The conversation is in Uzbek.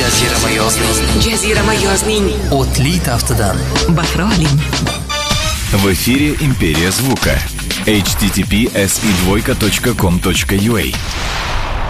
Jazirama yozning o'tli taftidan bahra oling. В эфире «Империя звука». http://si2.com.ua